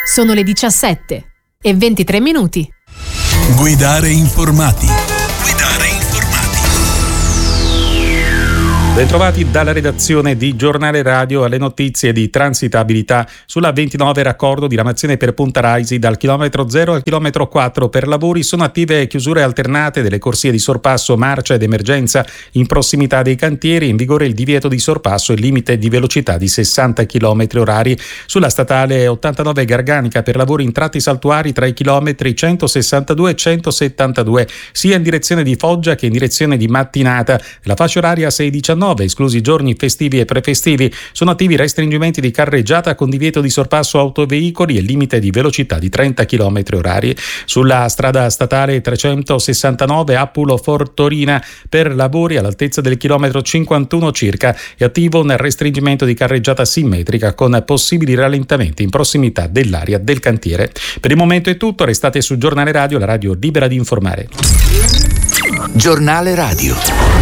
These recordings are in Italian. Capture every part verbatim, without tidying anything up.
Sono le diciassette e ventitré minuti. Guidare informati. Guidare informati. Bentrovati dalla redazione di Giornale Radio alle notizie di transitabilità sulla ventinove raccordo diramazione per Punta Raisi dal chilometro zero al chilometro quattro. Per lavori sono attive chiusure alternate delle corsie di sorpasso, marcia ed emergenza in prossimità dei cantieri. In vigore il divieto di sorpasso e limite di velocità di sessanta chilometri orari. Sulla statale ottantanove Garganica per lavori in tratti saltuari tra i chilometri centosessantadue e centosettantadue sia in direzione di Foggia che in direzione di Mattinata. La fascia oraria sei diciannove, esclusi giorni festivi e prefestivi. Sono attivi restringimenti di carreggiata con divieto di sorpasso autoveicoli e limite di velocità di trenta chilometri orari. Sulla strada statale trecentosessantanove Appulo-Fortorina per lavori all'altezza del chilometro cinquantuno circa è attivo un restringimento di carreggiata simmetrica con possibili rallentamenti in prossimità dell'area del cantiere. Per il momento è tutto, restate su Giornale Radio, la radio libera di informare. Giornale Radio.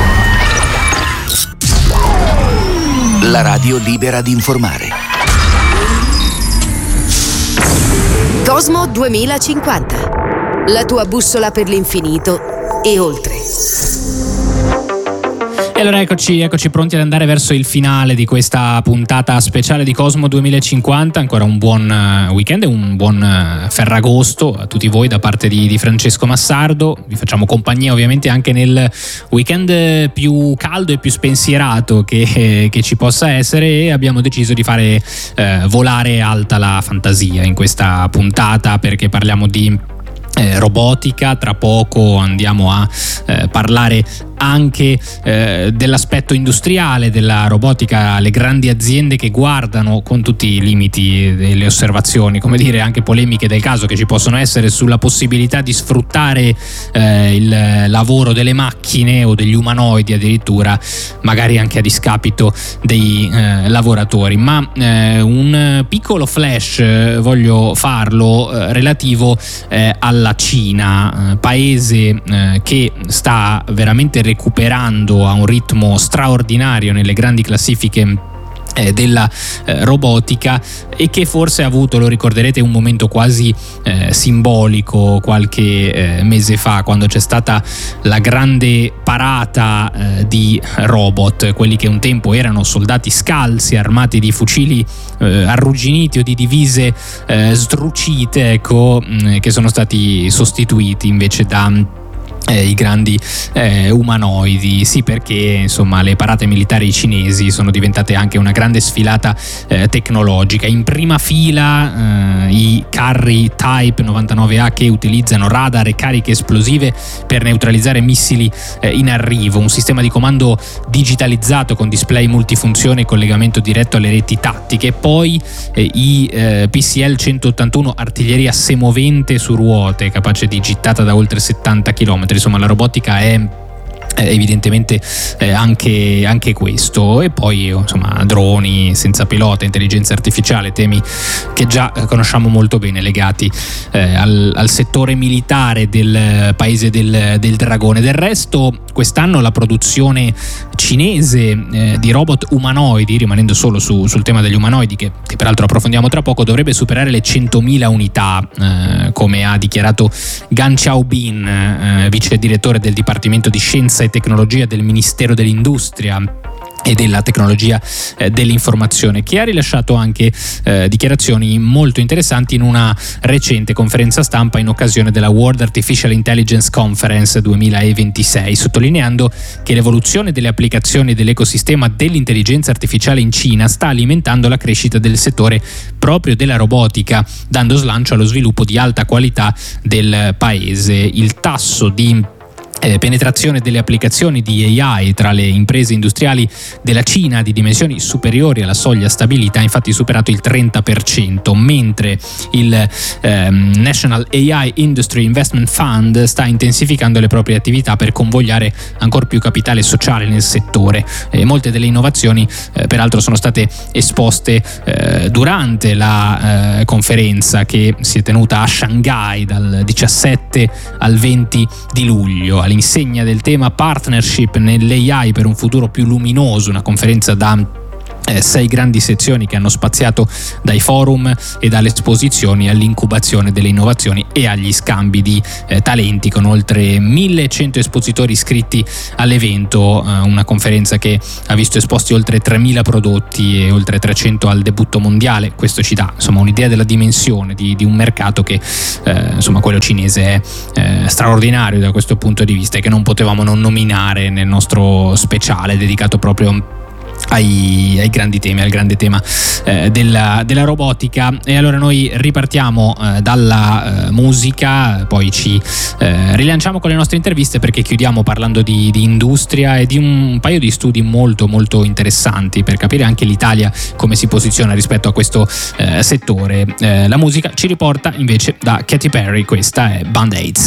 La radio libera di informare. Cosmo duemilacinquanta. La tua bussola per l'infinito e oltre. E allora eccoci, eccoci pronti ad andare verso il finale di questa puntata speciale di Cosmo duemilacinquanta. Ancora un buon weekend e un buon Ferragosto a tutti voi da parte di, di Francesco Massardo. Vi facciamo compagnia ovviamente anche nel weekend più caldo e più spensierato che, che ci possa essere, e abbiamo deciso di fare eh, volare alta la fantasia in questa puntata, perché parliamo di Eh, robotica. Tra poco andiamo a eh, parlare anche eh, dell'aspetto industriale della robotica, le grandi aziende che guardano con tutti i limiti delle osservazioni, come dire, anche polemiche del caso che ci possono essere sulla possibilità di sfruttare eh, il lavoro delle macchine o degli umanoidi addirittura, magari anche a discapito dei eh, lavoratori. Ma eh, un piccolo flash eh, voglio farlo eh, relativo eh, alla la Cina, eh, paese eh, che sta veramente recuperando a un ritmo straordinario nelle grandi classifiche Eh, della eh, robotica, e che forse ha avuto, lo ricorderete, un momento quasi eh, simbolico qualche eh, mese fa, quando c'è stata la grande parata eh, di robot, quelli che un tempo erano soldati scalzi armati di fucili eh, arrugginiti o di divise eh, sdrucite, ecco, mh, che sono stati sostituiti invece da Eh, i grandi eh, umanoidi. Sì, perché insomma le parate militari cinesi sono diventate anche una grande sfilata eh, tecnologica. In prima fila eh, i carri Type novantanove A che utilizzano radar e cariche esplosive per neutralizzare missili eh, in arrivo, un sistema di comando digitalizzato con display multifunzione e collegamento diretto alle reti tattiche, poi eh, i eh, P C L centottantuno artiglieria semovente su ruote capace di gittata da oltre settanta chilometri. Insomma, la robotica è evidentemente eh, anche, anche questo, e poi insomma droni senza pilota, intelligenza artificiale, temi che già conosciamo molto bene, legati eh, al, al settore militare del paese del, del dragone. Del resto quest'anno la produzione cinese eh, di robot umanoidi, rimanendo solo su, sul tema degli umanoidi, che, che peraltro approfondiamo tra poco, dovrebbe superare le centomila unità, eh, come ha dichiarato Gan Xiaobin, eh, vice direttore del Dipartimento di Scienza e Tecnologia del Ministero dell'Industria e della tecnologia eh, dell'informazione, che ha rilasciato anche eh, dichiarazioni molto interessanti in una recente conferenza stampa in occasione della World Artificial Intelligence Conference duemilaventisei, sottolineando che l'evoluzione delle applicazioni dell'ecosistema dell'intelligenza artificiale in Cina sta alimentando la crescita del settore proprio della robotica, dando slancio allo sviluppo di alta qualità del paese. Il tasso di Eh, penetrazione delle applicazioni di A I tra le imprese industriali della Cina di dimensioni superiori alla soglia stabilita ha infatti superato il trenta per cento, mentre il ehm, National A I Industry Investment Fund sta intensificando le proprie attività per convogliare ancor più capitale sociale nel settore. E molte delle innovazioni eh, peraltro sono state esposte eh, durante la eh, conferenza che si è tenuta a Shanghai dal diciassette al venti di luglio, all'insegna del tema Partnership nell'A I per un futuro più luminoso, una conferenza da Eh, sei grandi sezioni che hanno spaziato dai forum e dalle esposizioni all'incubazione delle innovazioni e agli scambi di eh, talenti, con oltre millecento espositori iscritti all'evento, eh, una conferenza che ha visto esposti oltre tremila prodotti e oltre trecento al debutto mondiale. Questo ci dà insomma un'idea della dimensione di, di un mercato che eh, insomma quello cinese è eh, straordinario da questo punto di vista, e che non potevamo non nominare nel nostro speciale dedicato proprio Ai, ai grandi temi, al grande tema eh, della, della robotica. E allora noi ripartiamo eh, dalla eh, musica, poi ci eh, rilanciamo con le nostre interviste, perché chiudiamo parlando di, di industria e di un paio di studi molto molto interessanti per capire anche l'Italia come si posiziona rispetto a questo eh, settore. Eh, la musica ci riporta invece da Katy Perry, questa è Band-Aids.